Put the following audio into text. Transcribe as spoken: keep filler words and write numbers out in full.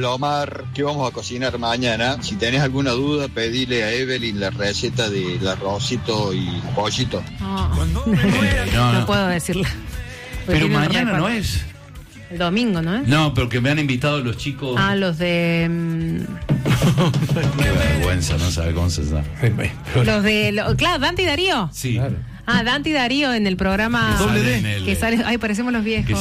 Hola Omar, ¿qué vamos a cocinar mañana? Si tenés alguna duda, pedile a Evelyn la receta del arrocito y pollito. Oh. No, no, no. puedo decirla. Pero mañana no es. El domingo, ¿no es? No, pero que me han invitado los chicos. Ah, los de... Um... Qué vergüenza, no sabe cómo se llama. Los de... Lo... Claro, Dante y Darío. Sí. Claro. Ah, Dante y Darío en el programa... Doble D. Que sale... Ay, parecemos los viejos.